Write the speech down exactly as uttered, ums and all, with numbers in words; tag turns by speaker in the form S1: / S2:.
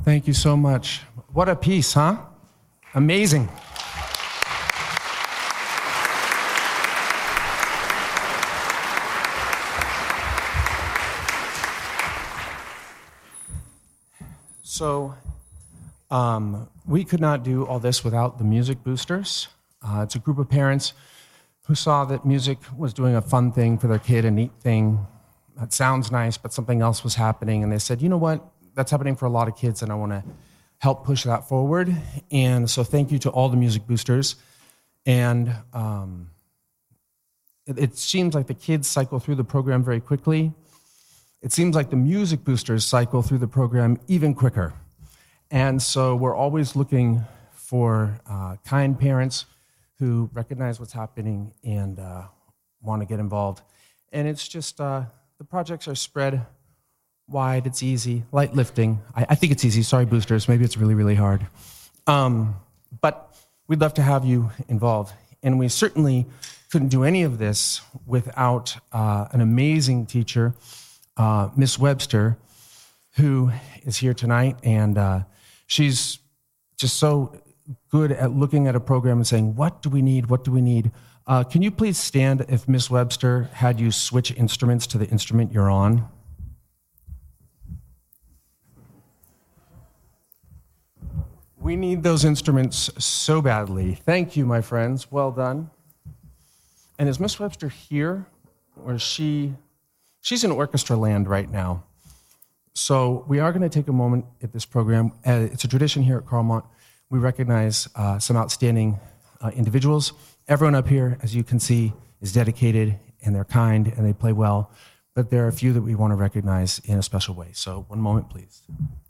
S1: Thank you so much. What a piece, huh? Amazing. So, um, we could not do all this without the Music Boosters. Uh, it's a group of parents who saw that music was doing a fun thing for their kid, a neat thing. That sounds nice, but something else was happening. And they said, you know what? That's happening for a lot of kids, and I want to help push that forward. And so thank you to all the Music Boosters. And um, it, it seems like the kids cycle through the program very quickly. It seems like the Music Boosters cycle through the program even quicker. And so we're always looking for uh, kind parents who recognize what's happening and uh, want to get involved. And it's just, uh, the projects are spread wide, it's easy, light lifting. I, I think it's easy, sorry boosters, maybe it's really, really hard. Um, but we'd love to have you involved. And we certainly couldn't do any of this without uh, an amazing teacher, uh, Miss Webster, who is here tonight. And uh, she's just so good at looking at a program and saying, what do we need, what do we need? Uh, can you please stand if Miss Webster had you switch instruments to the instrument you're on? We need those instruments so badly. Thank you, my friends. Well done. And is Miss Webster here? Or is she... She's in orchestra land right now. So we are going to take a moment at this program. Uh, it's a tradition here at Carlmont. We recognize uh, some outstanding uh, individuals. Everyone up here, as you can see, is dedicated, and they're kind, and they play well. But there are a few that we want to recognize in a special way. So one moment, please.